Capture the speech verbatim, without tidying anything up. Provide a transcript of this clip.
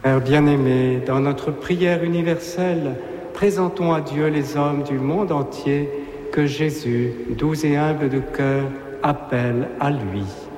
Père bien-aimé, dans notre prière universelle, présentons à Dieu les hommes du monde entier que Jésus, doux et humble de cœur, appelle à lui.